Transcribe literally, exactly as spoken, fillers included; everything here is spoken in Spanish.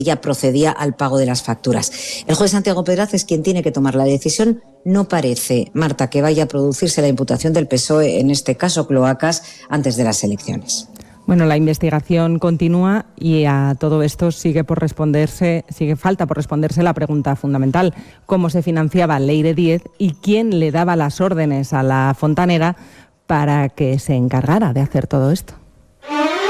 ya procedía al pago de las facturas. El juez Santiago Pedraz es quien tiene que tomar la decisión. No parece, Marta, que vaya a producirse la imputación del P S O E, en este caso Cloacas, antes de las elecciones. Bueno, la investigación continúa y a todo esto sigue por responderse, sigue falta por responderse la pregunta fundamental: ¿cómo se financiaba Leire Díez y quién le daba las órdenes a la fontanera para que se encargara de hacer todo esto?